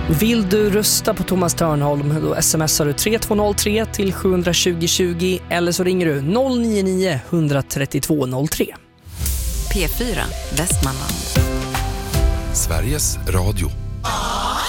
Vill du rösta på Thomas Törnholm, då smsar du 3203 till 72020 eller så ringer du 099 132 03. P4 Västmanland. Sveriges Radio.